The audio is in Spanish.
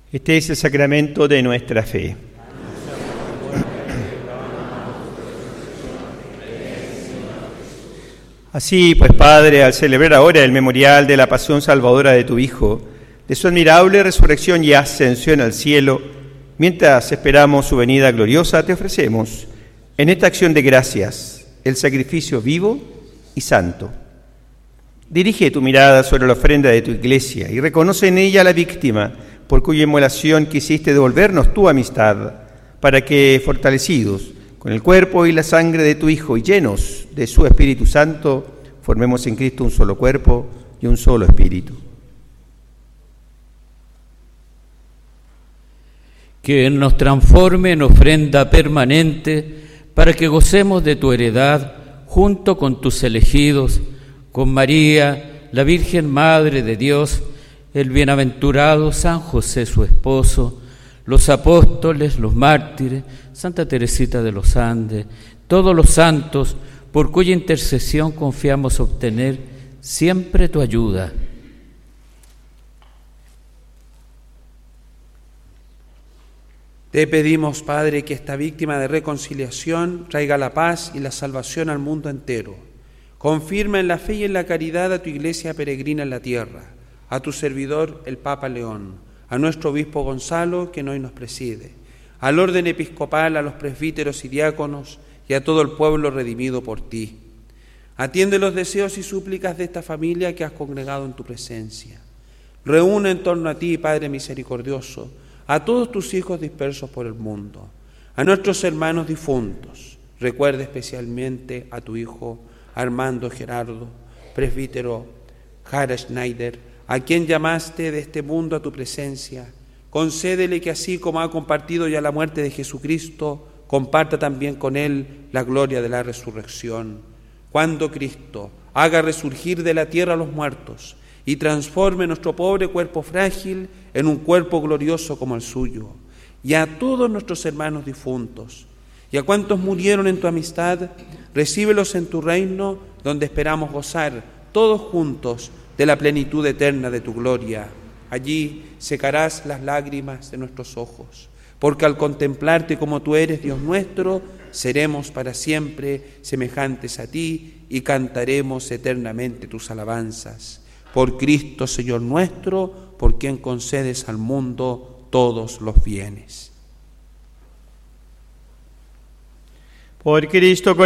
Este es el sacramento de nuestra fe. Así pues, Padre, al celebrar ahora el memorial de la pasión salvadora de tu Hijo, de su admirable resurrección y ascensión al cielo, mientras esperamos su venida gloriosa, te ofrecemos, en esta acción de gracias, el sacrificio vivo y santo. Dirige tu mirada sobre la ofrenda de tu Iglesia y reconoce en ella a la víctima, por cuya inmolación quisiste devolvernos tu amistad, para que, fortalecidos con el cuerpo y la sangre de tu Hijo y llenos de su Espíritu Santo, formemos en Cristo un solo cuerpo y un solo espíritu. Que nos transforme en ofrenda permanente para que gocemos de tu heredad junto con tus elegidos, con María, la Virgen Madre de Dios, el bienaventurado San José su esposo, los apóstoles, los mártires, Santa Teresita de los Andes, todos los santos, por cuya intercesión confiamos obtener siempre tu ayuda. Te pedimos, Padre, que esta víctima de reconciliación traiga la paz y la salvación al mundo entero. Confirma en la fe y en la caridad a tu Iglesia peregrina en la tierra, a tu servidor el Papa León, a nuestro obispo Gonzalo, que hoy nos preside, al orden episcopal, a los presbíteros y diáconos y a todo el pueblo redimido por ti. Atiende los deseos y súplicas de esta familia que has congregado en tu presencia. Reúne en torno a ti, Padre misericordioso, a todos tus hijos dispersos por el mundo, a nuestros hermanos difuntos. Recuerda especialmente a tu hijo Armando Gerardo, presbítero Jara Schneider, a quien llamaste de este mundo a tu presencia. Concédele que así como ha compartido ya la muerte de Jesucristo, comparta también con él la gloria de la resurrección. Cuando Cristo haga resurgir de la tierra a los muertos y transforme nuestro pobre cuerpo frágil en un cuerpo glorioso como el suyo, y a todos nuestros hermanos difuntos, y a cuantos murieron en tu amistad, recíbelos en tu reino, donde esperamos gozar todos juntos de la plenitud eterna de tu gloria. Allí secarás las lágrimas de nuestros ojos, porque al contemplarte como tú eres, Dios nuestro, seremos para siempre semejantes a ti y cantaremos eternamente tus alabanzas. Por Cristo, Señor nuestro, por quien concedes al mundo todos los bienes. Por Cristo, con